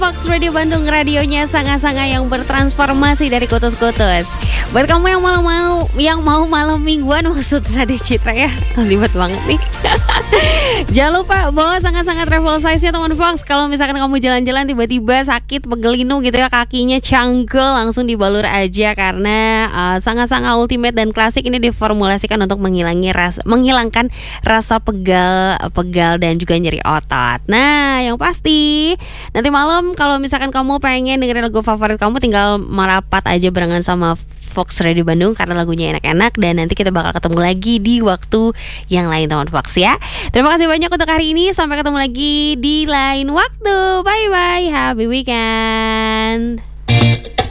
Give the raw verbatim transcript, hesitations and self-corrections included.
Fox Radio Bandung, radionya sangat-sangat yang bertransformasi dari kutus-kutus. Buat kamu yang mau-mau, yang mau malam mingguan, maksud Radio Citra ya, ribet banget nih. Jangan lupa bawa sangat-sangat travel size-nya teman Fox. Kalau misalkan kamu jalan-jalan tiba-tiba sakit, pegelinu gitu ya, kakinya cangkel, langsung dibalur aja karena uh, sangat-sangat ultimate dan klasik ini diformulasikan untuk menghilangi rasa, menghilangkan rasa pegal, pegal dan juga nyeri otot. Nah, yang pasti nanti malam kalau misalkan kamu pengen dengerin lagu favorit kamu, tinggal merapat aja barengan sama Fox Radio Bandung karena lagunya enak-enak. Dan nanti kita bakal ketemu lagi di waktu yang lain teman Fox ya. Terima kasih banyak untuk hari ini. Sampai ketemu lagi di lain waktu. Bye bye. Happy weekend.